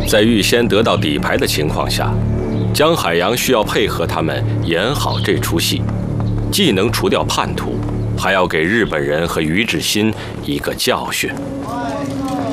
在预先得到底牌的情况下，江海洋需要配合他们演好这出戏，既能除掉叛徒，还要给日本人和于志新一个教训。